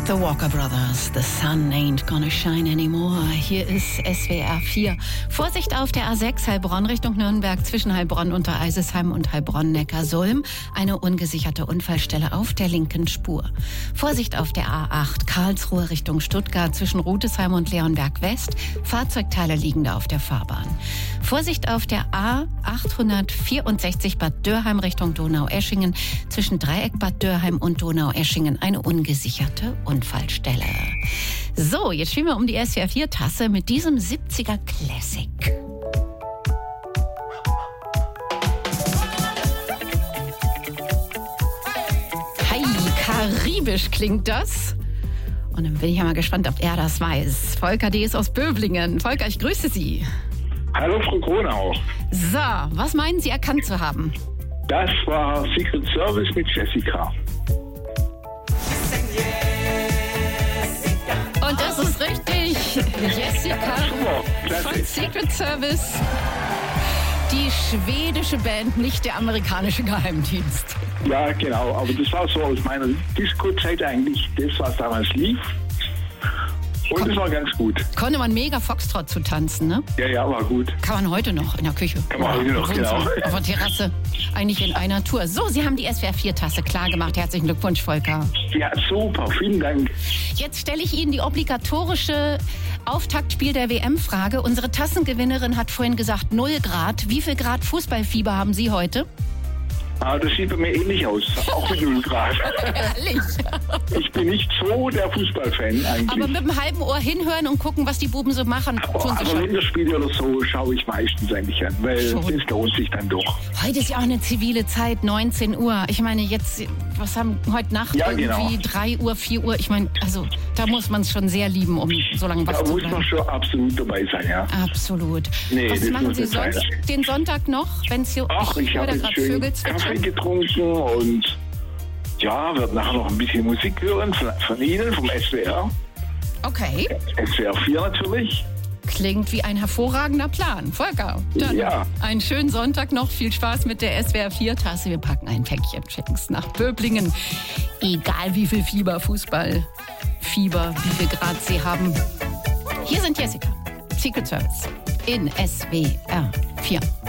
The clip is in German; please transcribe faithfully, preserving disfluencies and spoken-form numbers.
The Walker Brothers, The Sun Ain't Gonna Shine Anymore. Hier ist S W R vier. Vorsicht auf der A sechs Heilbronn Richtung Nürnberg zwischen Heilbronn unter Eisesheim und Heilbronn-Neckarsulm. Eine ungesicherte Unfallstelle auf der linken Spur. Vorsicht auf der A acht Karlsruhe Richtung Stuttgart zwischen Rudesheim und Leonberg West. Fahrzeugteile liegen da auf der Fahrbahn. Vorsicht auf der A achthundertvierundsechzig Bad Dürrheim Richtung Donaueschingen zwischen Dreieck Bad Dürrheim und Donaueschingen. Eine ungesicherte Unfallstelle. So, jetzt spielen wir um die S W R vier Tasse mit diesem siebziger Classic. Hi, karibisch klingt das. Und dann bin ich ja mal gespannt, ob er das weiß. Volker D. ist aus Böblingen. Volker, ich grüße Sie. Hallo, Frau Kronau. So, was meinen Sie erkannt zu haben? Das war Secret Service mit Jessica. Und das ist richtig. Jessica von Secret Service. Die schwedische Band, nicht der amerikanische Geheimdienst. Ja, genau. Aber das war so aus meiner Disco-Zeit eigentlich das, was damals lief. Und Kon- das war ganz gut. Konnte man mega Foxtrot zu tanzen, ne? Ja, ja, war gut. Kann man heute noch in der Küche. Kann man heute noch, genau. Auf der Terrasse. Eigentlich in einer Tour. So, Sie haben die S W R vier Tasse klar gemacht. Herzlichen Glückwunsch, Volker. Ja, super. Vielen Dank. Jetzt stelle ich Ihnen die obligatorische Auftaktspiel der W M-Frage. Unsere Tassengewinnerin hat vorhin gesagt null Grad. Wie viel Grad Fußballfieber haben Sie heute? Ah, das sieht bei mir ähnlich aus. Auch mit null Grad. Ehrlich? Ich bin nicht so der Fußballfan eigentlich. Aber mit einem halben Ohr hinhören und gucken, was die Buben so machen, aber, tun sie aber schon. Länderspiele oder so schaue ich meistens eigentlich an, weil Schon. es lohnt sich dann doch. Heute ist ja auch eine zivile Zeit, neunzehn Uhr. Ich meine, jetzt, was haben heute Nacht Ja, irgendwie genau. drei Uhr, vier Uhr? Ich meine, also da muss man es schon sehr lieben, um so lange wach Da zu muss bleiben. man schon absolut dabei sein, ja. Absolut. Nee, was das machen muss Sie nicht sein. sonst den Sonntag noch, wenn es hier Ach, ich höre habe da jetzt gerade schön Vögel Kaffee zwitschern? getrunken und ja, werde nachher noch ein bisschen Musik hören von, von Ihnen, vom S W R. Okay, S W R vier natürlich. klingt wie ein hervorragender Plan. Volker, dann Ja. einen schönen Sonntag noch. Viel Spaß mit der S W R vier Tasse. Wir packen ein Päckchen, schicken es nach Böblingen. Egal wie viel Fieber, Fußball, Fieber, wie viel Grad Sie haben. Hier sind Jessica, Secret Service in S W R vier.